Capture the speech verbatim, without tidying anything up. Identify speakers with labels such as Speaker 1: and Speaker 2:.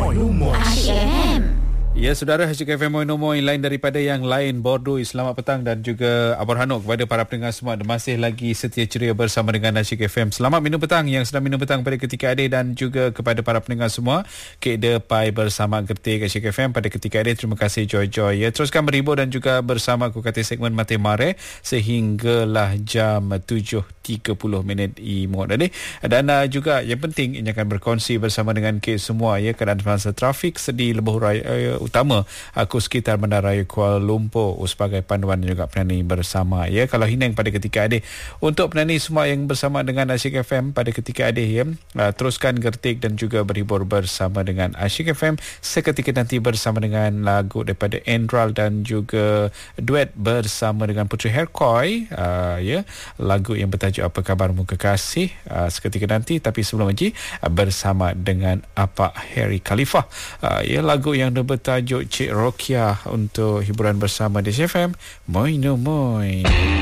Speaker 1: Moi Lumoi
Speaker 2: Asyik F M.
Speaker 3: Ya, saudara, Asyik F M Moi lain daripada yang lain. Bordoi, selamat petang dan juga Abor Hanok kepada para pendengar semua. Masih lagi setia ceria bersama dengan Asyik F M. Selamat minum petang yang sedang minum petang pada ketika adik dan juga kepada para pendengar semua. Kek De Pai bersama Gertik Asyik F M pada ketika adik. Terima kasih Joy-Joy. Ya, teruskan berhibur dan juga bersama aku kata segmen Mate Mare sehinggalah jam tujuh tiga puluh minit imot adik. Dan uh, juga yang penting ini akan berkongsi bersama dengan Kek semua ya keadaan semasa trafik sedi lebuh raya uh, utama aku sekitar Bandaraya Kuala Lumpur sebagai panduan dan juga penani bersama ya. Kalau hinang pada ketika adik untuk penani semua yang bersama dengan Asyik F M pada ketika adik ya, uh, teruskan gertik dan juga berhibur bersama dengan Asyik F M seketika nanti bersama dengan lagu daripada Endral dan juga duet bersama dengan Putri Herkoy uh, ya, lagu yang bertajuk Apa Kabarmu Kekasih uh, seketika nanti. Tapi sebelum lagi uh, bersama dengan Apa Harry Khalifah uh, ya, lagu yang bertajuk Cik Rokia untuk hiburan bersama di F M Moi No Moi.